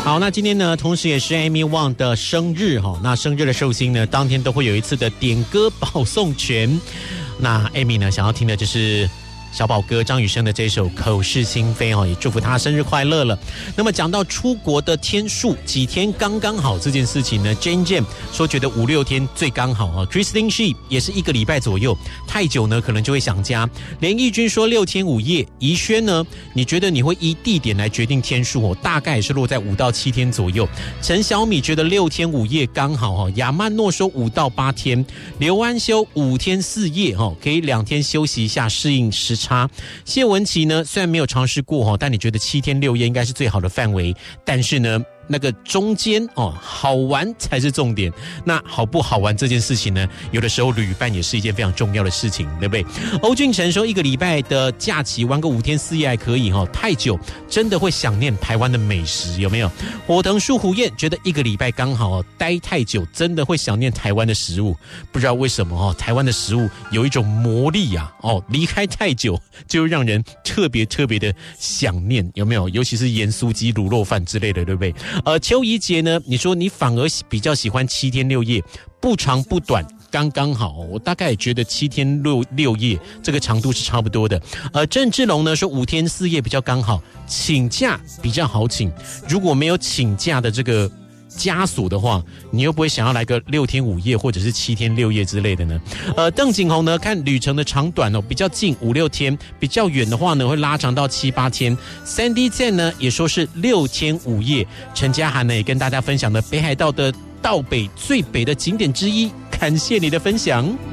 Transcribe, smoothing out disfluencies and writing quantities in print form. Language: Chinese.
好，那今天呢，同时也是 Amy Wang 的生日哈。那生日的寿星呢，当天都会有一次的点歌保送权。那 Amy 呢，想要听的就是小宝哥张雨生的这首《口是心非》哦，也祝福他生日快乐了。那么讲到出国的天数，几天刚刚好这件事情呢 ，Jane Jam 说觉得5-6天最刚好哦。Christine She 也是1个礼拜左右，太久呢可能就会想家。连义军说6天5夜，怡轩呢，你觉得你会依地点来决定天数哦？大概也是落在5到7天左右。陈小米觉得6天5夜刚好哦。亚曼诺说5到8天，刘安修5天4夜哦，可以2天休息一下，适应时差。谢文琪呢，虽然没有尝试过，但你觉得7天6夜应该是最好的范围，但是呢那个中间好玩才是重点。那好不好玩这件事情呢，有的时候旅伴也是一件非常重要的事情，对不对？欧俊成说1个礼拜的假期玩个5天4夜还可以，太久真的会想念台湾的美食，有没有？火藤树虎燕觉得1个礼拜刚好，待太久真的会想念台湾的食物，不知道为什么台湾的食物有一种魔力啊，离开太久就让人特别的想念，有没有？尤其是盐酥鸡、卤肉饭之类的，对不对？邱怡杰呢，你说你反而比较喜欢7天6夜，不长不短，刚刚好。我大概也觉得7天6夜这个长度是差不多的。郑志龙呢说5天4夜比较刚好，请假比较好请。如果没有请假的这个枷锁的话，你又不会想要来个6天5夜或者是7天6夜之类的呢？邓景宏呢，看旅程的长短比较近5-6天，比较远的话呢会拉长到7-8天。3D 赞呢也说是6天5夜。陈嘉涵呢也跟大家分享了北海道的道北最北的景点之一，感谢你的分享。